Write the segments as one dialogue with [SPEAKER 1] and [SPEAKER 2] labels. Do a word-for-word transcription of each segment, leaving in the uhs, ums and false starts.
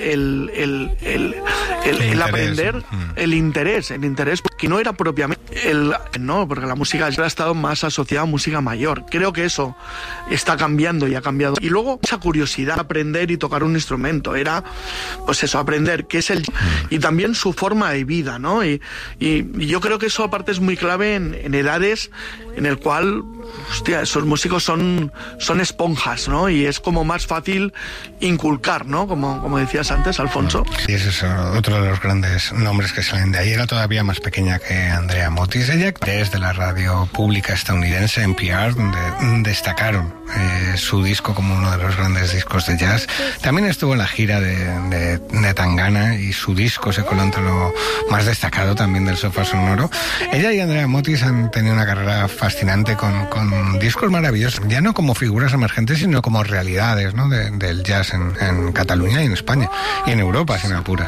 [SPEAKER 1] el, el, el, el, el aprender, el interés, el interés, que no era propiamente el, no, porque la música ha estado más asociada a música mayor. Creo que eso está cambiando y ha cambiado. Y luego esa curiosidad, aprender y tocar un instrumento, era, pues eso, aprender qué es el, y también su forma de vida, ¿no? Y, y, y yo creo que eso aparte es muy clave en, en edades en el cual, hostia, esos músicos son, son esponjas, ¿no? Y es como más fácil inculcar, ¿no? Como, como decías antes, Alfonso.
[SPEAKER 2] Y ese es otro de los grandes nombres que salen de ahí. Era todavía más pequeña que Andrea Motis. Ella es de la radio pública estadounidense N P R, donde destacaron eh, su disco como uno de los grandes discos de jazz. También estuvo en la gira de, de, de Tangana y su disco se coló entre lo más destacado también del sofá sonoro. Ella y Andrea Motis han tenido una carrera fascinante con, con discos maravillosos, ya no como figuras emergentes, sino como realidades, ¿no? de, del jazz en, en Cataluña y en España, y en Europa, sin apuras.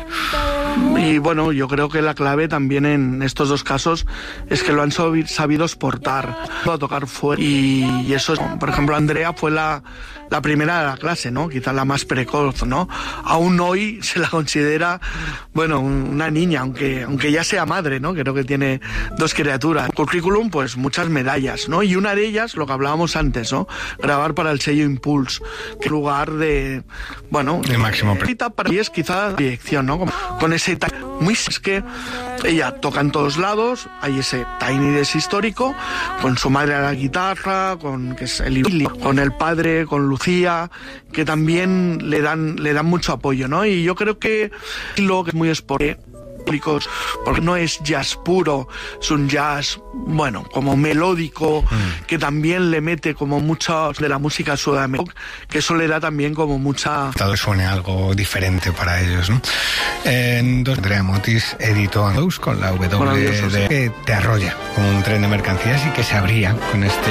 [SPEAKER 1] Y bueno, yo creo que la clave también en estos dos casos es que lo han sabido exportar, a tocar fuera. Y, y eso es, por ejemplo, Andrea fue la, la primera de la clase, ¿no? Quizás la más precoz, ¿no? Aún hoy se la considera, bueno, una niña, aunque, aunque ya sea madre, ¿no? Creo que tiene dos criaturas. Currículum, pues muchas medallas, ¿no? Y una de ellas, lo que hablábamos antes, ¿no? Grabar para el sello Impulse, que lugar de, bueno,
[SPEAKER 2] el máximo.
[SPEAKER 1] Para mí es quizá la dirección, ¿no? Con, con ese muy es que ella toca en todos lados, hay ese Tiny Desk histórico, con su madre a la guitarra, con que es el, con el padre, con Lucía, que también le dan le dan mucho apoyo, ¿no? Y yo creo que lo que es muy esporádico, porque no es jazz puro, es un jazz, bueno, como melódico, mm. que también le mete como mucha de la música sudamericana, que eso le da también como mucha...
[SPEAKER 2] Todo suene algo diferente para ellos, ¿no? En dos, Andrea Motis editó Andous con la W D, que te arrolla como un tren de mercancías y que se abría con este